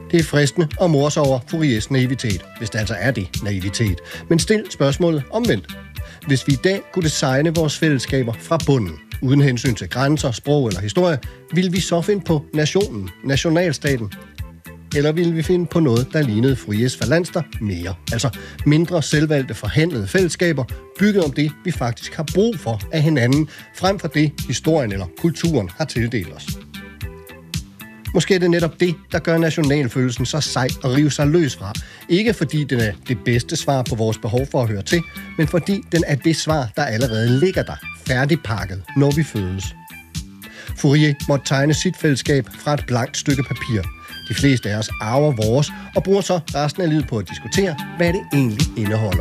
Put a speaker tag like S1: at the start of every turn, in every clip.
S1: Det er fristende at morse sig over Fouriers naivitet, hvis det altså er det, naivitet. Men stil spørgsmålet omvendt. Hvis vi i dag kunne designe vores fællesskaber fra bunden, uden hensyn til grænser, sprog eller historie, ville vi så finde på nationen, nationalstaten? Eller ville vi finde på noget, der lignede Fouriers falanster mere? Altså mindre selvvalgte forhandlede fællesskaber, bygget om det, vi faktisk har brug for af hinanden, frem for det, historien eller kulturen har tildelt os. Måske er det netop det, der gør nationalfølelsen så sej at rive sig løs fra. Ikke fordi den er det bedste svar på vores behov for at høre til, men fordi den er det svar, der allerede ligger der, færdigpakket, når vi fødes. Fourier måtte tegne sit fællesskab fra et blankt stykke papir. De fleste af os arver vores og bruger så resten af livet på at diskutere, hvad det egentlig indeholder.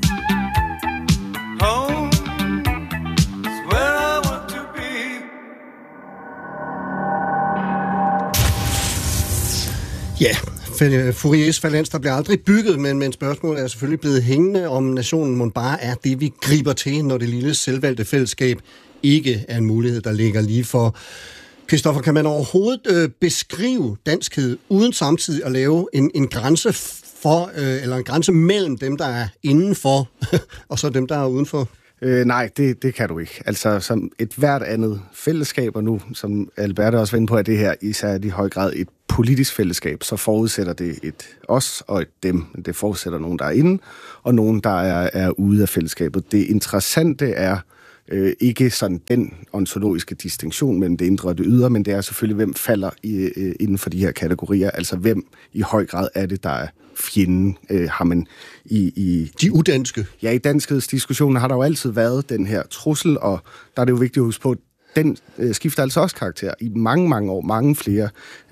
S1: Ja, Fouriers falanster blev aldrig bygget, men spørgsmålet er selvfølgelig blevet hængende, om nationen må bare er det, vi griber til, når det lille selvvalgte fællesskab ikke er en mulighed, der ligger lige for. Christoffer, kan man overhovedet beskrive danskhed uden samtidig at lave en grænse for, eller en grænse mellem dem, der er indenfor, og så dem, der er udenfor?
S2: Nej, det kan du ikke. Altså, som et hvert andet fællesskab, og nu, som Alberte også var inde på, at det her især i høj grad et politisk fællesskab, så forudsætter det et os og et dem. Det forudsætter nogen, der er inde, og nogen, der er ude af fællesskabet. Det interessante er ikke sådan den ontologiske distinktion mellem det indre og det ydre, men det er selvfølgelig, hvem falder inden for de her kategorier. Altså, hvem i høj grad er det, der er fjenden, har man i
S1: de udanske.
S2: Ja, i danskhedsdiskussionen har der jo altid været den her trussel, og der er det jo vigtigt at huske på, at den skifter altså også karakter i mange, mange år. Mange flere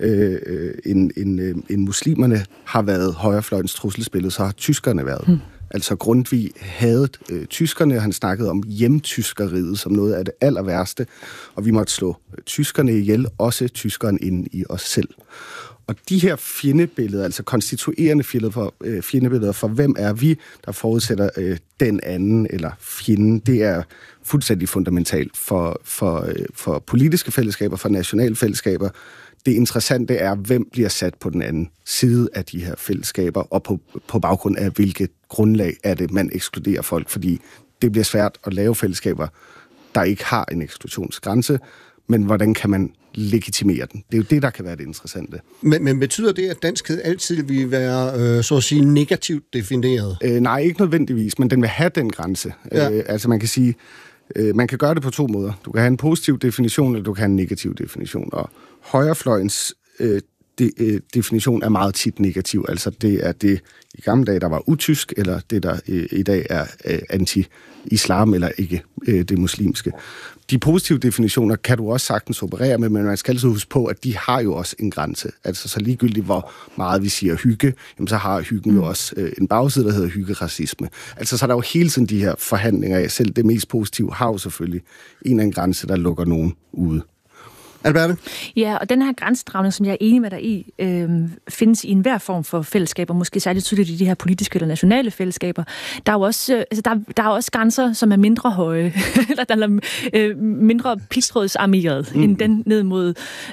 S2: end muslimerne har været højrefløjens trusselsbillede, så har tyskerne været. Altså Grundtvig havde tyskerne, han snakkede om hjemtyskeriet som noget af det aller værste, og vi måtte slå tyskerne ihjel, også tyskeren inde i os selv. Og de her fjendebilleder, altså konstituerende fjendebilleder for hvem er vi, der forudsætter den anden eller fjenden, det er fuldstændig fundamentalt for politiske fællesskaber, for nationale fællesskaber. Det interessante er, hvem bliver sat på den anden side af de her fællesskaber, og på baggrund af hvilket grundlag er det, man ekskluderer folk, fordi det bliver svært at lave fællesskaber, der ikke har en eksklusionsgrænse, men hvordan kan man legitimere den? Det er jo det, der kan være det interessante.
S1: Men betyder det, at danskhed altid vil være, så at sige, negativt defineret?
S2: Nej, ikke nødvendigvis, men den vil have den grænse. Ja. Altså man kan sige, man kan gøre det på to måder. Du kan have en positiv definition, eller du kan have en negativ definition. Og højrefløjens definition er meget tit negativ. Altså det er det i gamle dage, der var utysk, eller det, der i dag er anti-islam, eller ikke det muslimske. De positive definitioner kan du også sagtens operere med, men man skal altid huske på, at de har jo også en grænse. Altså så ligegyldigt, hvor meget vi siger hygge, jamen, så har hyggen jo også en bagside, der hedder hyggeracisme. Altså så er der jo hele tiden de her forhandlinger af. Selv det mest positive har jo selvfølgelig en eller anden grænse, der lukker nogen ude.
S1: Alberte?
S3: Ja, og den her grænsedragning, som jeg er enig med dig i, findes i enhver form for fællesskaber, måske særligt tydeligt i de her politiske eller nationale fællesskaber. Der er jo også, der er også grænser, som er mindre høje, eller der er mindre pigtrådsarmeret, end den ned mod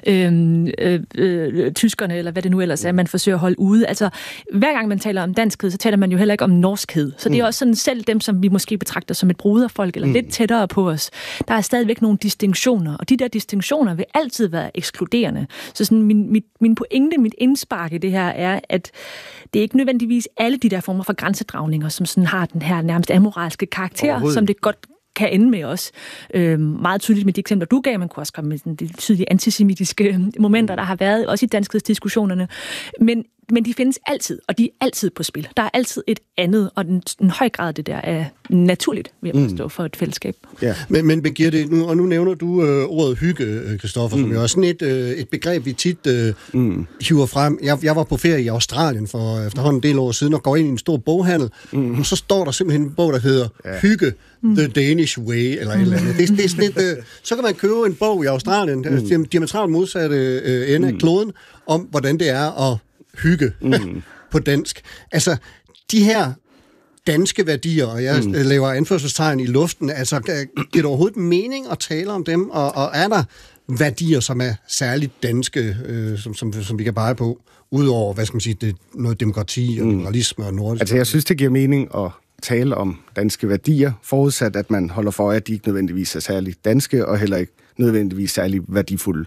S3: tyskerne, eller hvad det nu ellers er, man forsøger at holde ude. Altså, hver gang man taler om danskhed, så taler man jo heller ikke om norskhed. Så det er også sådan, selv dem, som vi måske betragter som et broderfolk, eller lidt tættere på os, der er stadigvæk nogle distinktioner, og de der distinktioner vil altid være ekskluderende. Så sådan min pointe, mit indspark i det her er, at det er ikke nødvendigvis alle de der former for grænsedragninger, som sådan har den her nærmest amoralske karakter, som det godt kan ende med os. Meget tydeligt med de eksempler, du gav, man kunne også komme med de tydelige antisemitiske momenter, der har været, også i danskhedsdiskussionerne. Men de findes altid, og de er altid på spil. Der er altid et andet, og en høj grad af det der er naturligt, vil jeg forstå, for et fællesskab.
S1: Ja. Men Birgitte, nu nævner du ordet hygge, Christoffer, som jo er sådan et begreb, vi tit hiver frem. Jeg var på ferie i Australien for efterhånden en del år siden, og går ind i en stor boghandel, og så står der simpelthen en bog, der hedder Hygge, The Danish Way, eller et eller andet. Det er sådan et, så kan man købe en bog i Australien, diametralt modsatte ende af kloden, om hvordan det er at hygge på dansk. Altså, de her danske værdier, og jeg laver anførselstegn i luften, altså, giver det overhovedet mening at tale om dem, og er der værdier, som er særligt danske, som vi kan pege på, udover, hvad skal man sige, noget demokrati og liberalisme og nordisk?
S2: Altså, jeg synes, det giver mening at tale om danske værdier, forudsat, at man holder for, at de ikke nødvendigvis er særligt danske, og heller ikke nødvendigvis særlig værdifulde.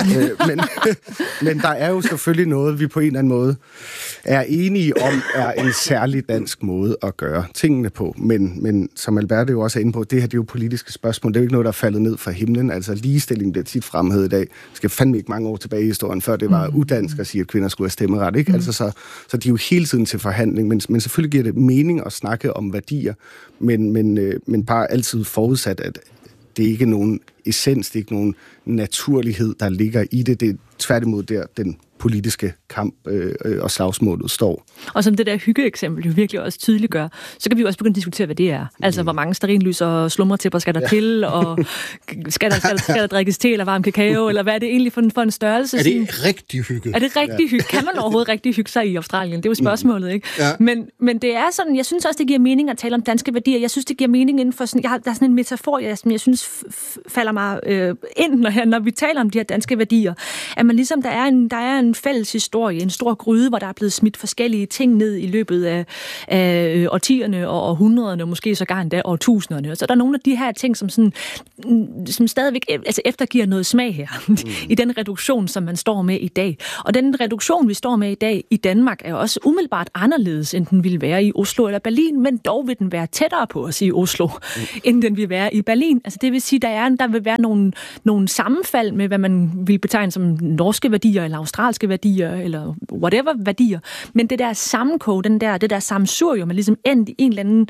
S2: Men der er jo selvfølgelig noget, vi på en eller anden måde er enige om, er en særlig dansk måde at gøre tingene på. Men som Albert jo også er inde på, det her det er jo politiske spørgsmål. Det er jo ikke noget, der er faldet ned fra himlen. Altså ligestilling bliver tit fremhævet i dag. Det skal fandme ikke mange år tilbage i historien, før det var udansk at sige, at kvinder skulle have stemmeret. Ikke? Altså, så de er jo hele tiden til forhandling. Men selvfølgelig giver det mening at snakke om værdier, men bare altid forudsat, at det er ikke nogen essens, det er ikke nogen naturlighed, der ligger i det. Det er tværtimod der, den politiske kamp og slagsmålet står. Og
S3: som det der hyggeeksempel jo virkelig også tydeliggør, så kan vi jo også begynde at diskutere, hvad det er. Altså, hvor mange stearinlys og slumretæpper skal der til, og skal der drikkes te eller varm kakao, eller hvad er det egentlig for en størrelse?
S1: Er det rigtig hygge?
S3: Er det rigtig hygge? Kan man overhovedet rigtig hygge sig i Australien? Det er jo spørgsmålet, ikke? Ja. Men det er sådan, jeg synes også, det giver mening at tale om danske værdier. Jeg synes, det giver mening inden for sådan, der er sådan en metafor, som jeg synes falder mig ind, når vi taler om de her danske værdier. At man ligesom, der er en fælles historie, en stor gryde, hvor der er blevet smidt forskellige ting ned i løbet af årtierne og århundrederne, måske sågar endda årtusinderne. Og så er der nogle af de her ting, som stadigvæk eftergiver noget smag her, i den reduktion, som man står med i dag. Og den reduktion, vi står med i dag i Danmark, er også umiddelbart anderledes, end den ville være i Oslo eller Berlin, men dog vil den være tættere på at sige Oslo, end den vil være i Berlin. Altså det vil sige, der vil være nogle sammenfald med, hvad man vil betegne som norske værdier, eller australske værdier, eller whatever værdier. Men det der sammenkog, det der sammensurium, er ligesom endt i en eller anden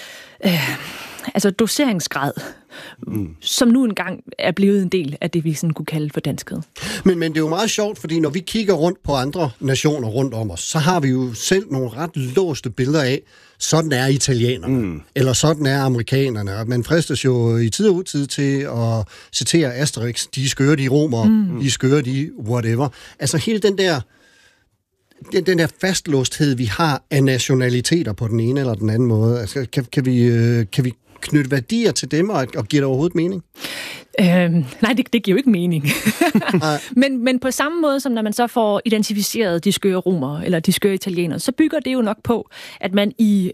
S3: doseringsgrad, som nu engang er blevet en del af det, vi sådan kunne kalde for danskhed.
S1: Men det er jo meget sjovt, fordi når vi kigger rundt på andre nationer rundt om os, så har vi jo selv nogle ret låste billeder af, sådan er italienerne, eller sådan er amerikanerne. Og man fristes jo i tid og utid til at citere Asterix, de skøre de romer, de skøre de whatever. Altså hele den der fastlåsthed, vi har af nationaliteter på den ene eller den anden måde. Altså, kan vi knytte værdier til dem, og giver det overhovedet mening?
S3: Nej, det giver jo ikke mening. men på samme måde, som når man så får identificeret de skøre romere, eller de skøre italienere, så bygger det jo nok på, at man i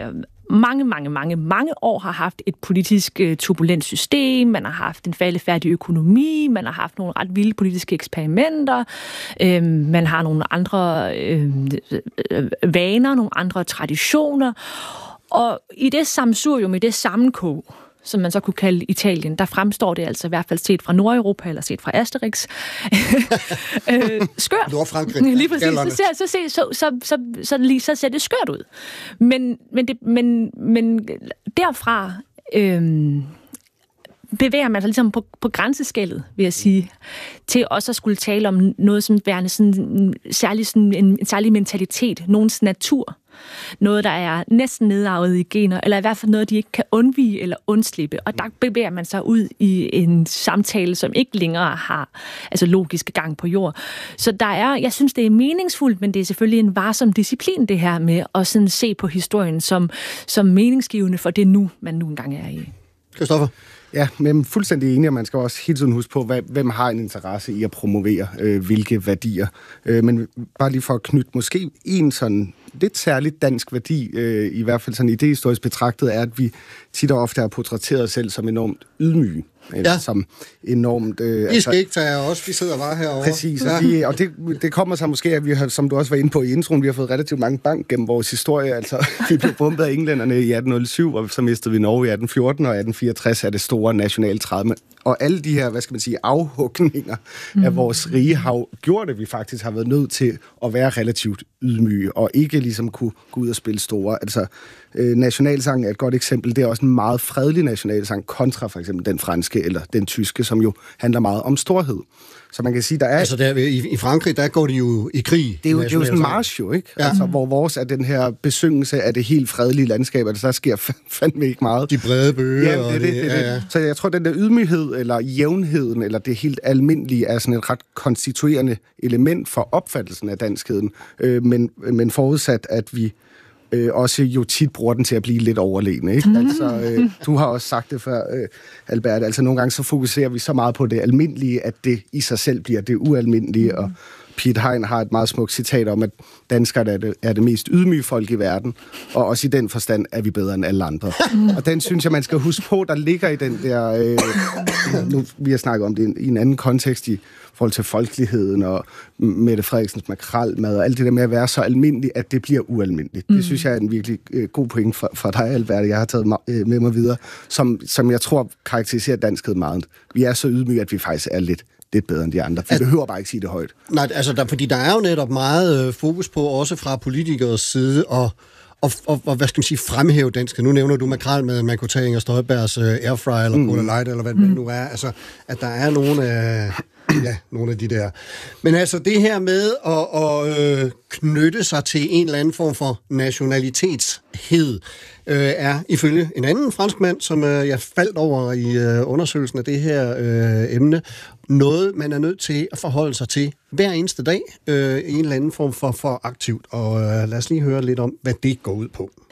S3: mange år har haft et politisk turbulent system, man har haft en faldefærdig økonomi, man har haft nogle ret vilde politiske eksperimenter, man har nogle andre vaner, nogle andre traditioner, og i det sammensurium, i det sammenkog, som man så kunne kalde Italien, der fremstår det altså i hvert fald set fra Nordeuropa, eller set fra Asterix. Skørt.
S1: Nordfrankrig.
S3: Lige præcis. Så ser det skørt ud. Men derfra bevæger man sig ligesom på grænseskellet, vil jeg sige, til også at skulle tale om noget som værende en særlig mentalitet, nogens natur. Noget, der er næsten nedarvet i gener, eller i hvert fald noget, de ikke kan undvige eller undslippe. Og der bevæger man sig ud i en samtale, som ikke længere har logisk gang på jord. Så jeg synes, det er meningsfuldt, men det er selvfølgelig en varsom disciplin, det her med at sådan se på historien som meningsgivende for det man nu engang er i.
S1: Christoffer?
S2: Ja, men fuldstændig enig, og man skal også hele tiden huske på, hvem har en interesse i at promovere hvilke værdier. Men bare lige for at knytte måske en sådan lidt særligt dansk værdi, i hvert fald sådan idehistorisk betragtet, er, at vi tit og ofte har portrætteret os selv som enormt ydmyge.
S1: Ja.
S2: Som enormt...
S1: I skal ikke tage os, vi sidder bare herovre.
S2: Præcis, og det kommer så måske, at vi har, som du også var inde på i introen, vi har fået relativt mange bank gennem vores historie. Altså, vi blev bombet af englænderne i 1807, og så mistede vi Norge i 1814, og 1864 er det store nationale træde. Og alle de her, afhugninger af vores rige hav, gjorde det, vi faktisk har været nødt til at være relativt ydmyge, og ikke ligesom kunne gå ud og spille store. Altså, nationalsangen er et godt eksempel. Det er også en meget fredelig nationalsang, kontra for eksempel den franske eller den tyske, som jo handler meget om storhed. Så man kan sige, der er...
S1: Altså i Frankrig, der går de jo i krig.
S2: Det er jo sådan en march jo, ikke? Ja. Altså, hvor vores er den her besyngelse af det helt fredelige landskab, altså der sker fandme ikke meget.
S1: De brede bøger.
S2: Ja, det. Så jeg tror, den der ydmyghed, eller jævnheden, eller det helt almindelige, er sådan et ret konstituerende element for opfattelsen af danskheden. Men forudsat, at vi også jo tit bruger den til at blive lidt overlegne. Ikke? Altså, du har også sagt det før, Albert, altså nogle gange så fokuserer vi så meget på det almindelige, at det i sig selv bliver det ualmindelige, og Piet Hein har et meget smukt citat om, at danskere er det mest ydmyge folk i verden, og også i den forstand er vi bedre end alle andre. Og den synes jeg, man skal huske på, der ligger i den der... nu, vi har snakket om det i en anden kontekst i forhold til folkeligheden og Mette Frederiksens makrelmad og alt det der med at være så almindeligt, at det bliver ualmindeligt. Det synes jeg er en virkelig god point fra dig, Albert, jeg har taget med mig videre, som jeg tror karakteriserer danskhed meget. Vi er så ydmyge, at vi faktisk er lidt bedre end de andre. Vi behøver bare ikke sige det højt.
S1: Nej, altså fordi der er jo netop meget fokus på, også fra politikers side, og hvad skal man sige, fremhæve danskhed. Nu nævner du makrel med, at man kunne tage Inger Støjbergs airfryer eller Cola Light, eller hvad det nu er. Altså, at der er nogle af de der. Men altså, det her med at knytte sig til en eller anden form for nationalitetshed, er ifølge en anden franskmand, som jeg faldt over i undersøgelsen af det her emne, noget, man er nødt til at forholde sig til hver eneste dag, en eller anden form for aktivt. Og lad os lige høre lidt om, hvad det går ud på.